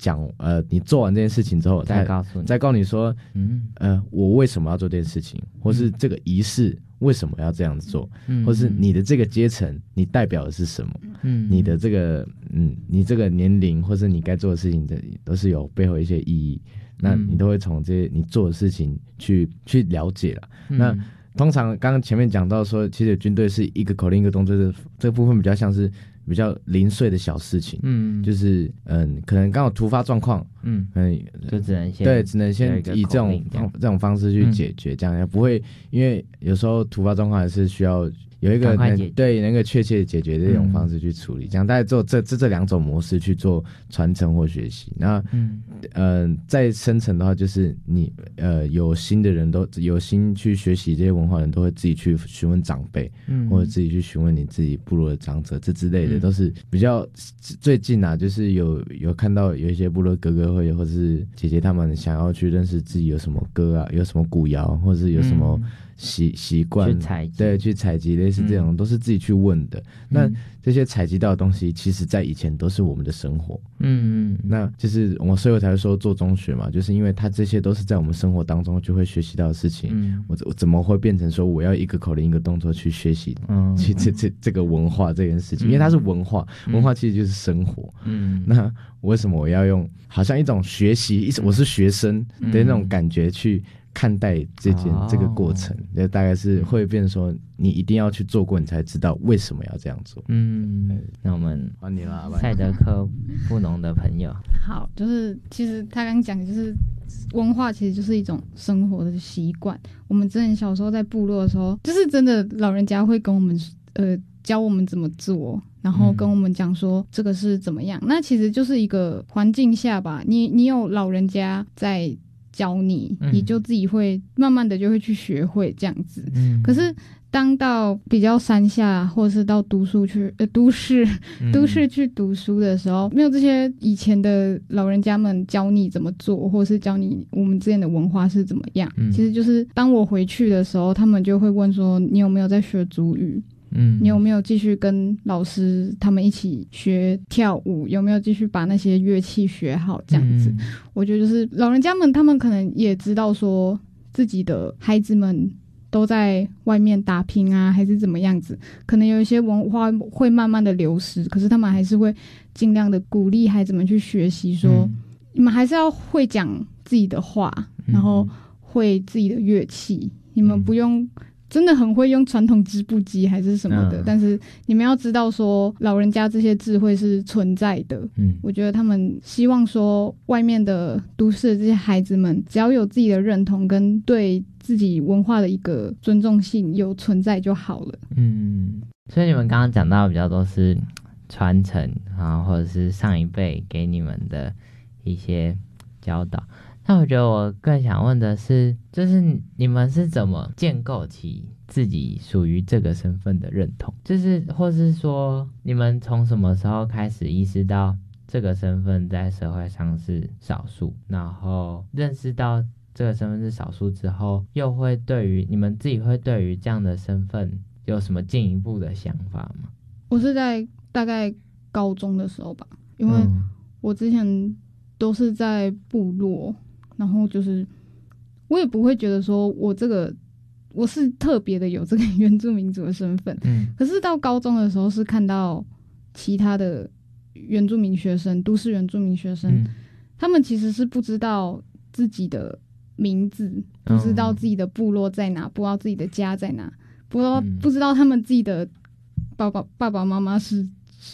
你做完这件事情之后再告诉你说我为什么要做这件事情，或是这个仪式为什么要这样子做，或是你的这个阶层你代表的是什么，你的这个你这个年龄或是你该做的事情都是有背后一些意义，那你都会从这些你做的事情去了解了。那通常刚刚前面讲到说，其实军队是一个口令一个动作，这个部分比较像是比较零碎的小事情，就是可能刚好突发状况， 就只能先以这种方式去解决，这样也不会，因为有时候突发状况还是需要有一个对那个确切解决的这种方式去处理，这样大概做这两种模式去做传承或学习。那再深层的话，就是你有心的人都有心去学习这些文化的人，都会自己去询问长辈，或者自己去询问你自己部落的长者，这之类的都是比较最近啊，就是有看到有一些部落哥哥会或者是姐姐他们想要去认识自己有什么歌啊，有什么古谣，或者是有什么习惯，去采集类似这种，都是自己去问的。那这些采集到的东西，其实在以前都是我们的生活。那就是所以我才会说做中学嘛，就是因为它这些都是在我们生活当中就会学习到的事情。我怎么会变成说我要一个口令一个动作去学习去这个文化这件事情？因为它是文化，文化其实就是生活。那为什么我要用好像一种学习，我是学生的那种感觉去看待这个过程，大概是会变成说你一定要去做过，你才知道为什么要这样做。 那我们换你了， 赛德克布农的朋友。 好，就是其实他刚讲的就是文化，其实就是一种生活的习惯。我们之前小时候在部落的时候，就是真的老人家会跟我们教我们怎么做，然后跟我们讲说这个是怎么样。那其实就是一个环境下吧，你有老人家在教你，你就自己会慢慢的就会去学会这样子。可是当到比较山下或者是到都市去读书的时候，没有这些以前的老人家们教你怎么做，或者是教你我们之间的文化是怎么样。其实就是当我回去的时候，他们就会问说你有没有在学族语，你有没有继续跟老师他们一起学跳舞，有没有继续把那些乐器学好这样子。我觉得就是老人家们他们可能也知道说自己的孩子们都在外面打拼啊，还是怎么样子，可能有一些文化会慢慢的流失，可是他们还是会尽量的鼓励孩子们去学习说你们还是要会讲自己的话，然后会自己的乐器，你们不用真的很会用传统织布机还是什么的，但是你们要知道说老人家这些智慧是存在的。我觉得他们希望说外面的都市的这些孩子们只要有自己的认同跟对自己文化的一个尊重性有存在就好了。 所以你们刚刚讲到比较多是传承啊，或者是上一辈给你们的一些教导。那我觉得我更想问的是，就是你们是怎么建构起自己属于这个身份的认同，就是或是说你们从什么时候开始意识到这个身份在社会上是少数，然后认识到这个身份是少数之后，又会对于你们自己会对于这样的身份有什么进一步的想法吗？ 我是在大概高中的时候吧，因为我之前都是在部落，然后就是我也不会觉得说我是特别的有这个原住民族的身份。可是到高中的时候是看到其他的原住民学生，都市原住民学生，他们其实是不知道自己的名字，不知道自己的部落在哪，不知道自己的家在哪，不知道他们自己的爸爸妈妈是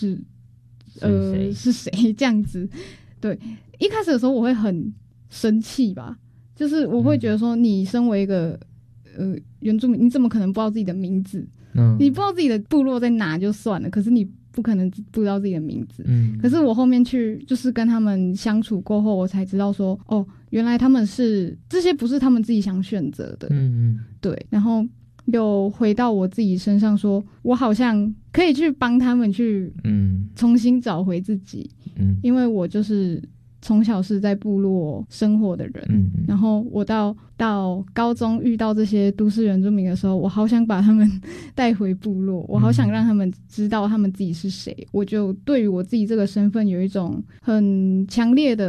谁这样子。对，一开始的时候我会很生气吧，就是我会觉得说你身为一个原住民，你怎么可能不知道自己的名字？你不知道自己的部落在哪就算了，可是你不可能不知道自己的名字。可是我后面去就是跟他们相处过后，我才知道说哦，原来他们是这些不是他们自己想选择的。对，然后又回到我自己身上说，我好像可以去帮他们去重新找回自己。因为我就是从小是在部落生活的人，然后我到高中遇到这些都市原住民的时候，我好想把他们带回部落，我好想让他们知道他们自己是谁。我就对于我自己这个身份有一种很强烈的